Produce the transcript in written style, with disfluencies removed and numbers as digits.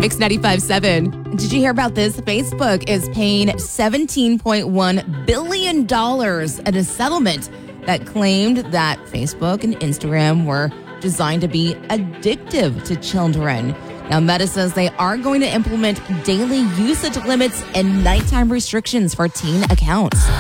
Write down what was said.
Mix 95.7. Did you hear about this? Facebook is paying $17.1 billion in a settlement that claimed that Facebook and Instagram were designed to be addictive to children. Now, Meta says they are going to implement daily usage limits and nighttime restrictions for teen accounts.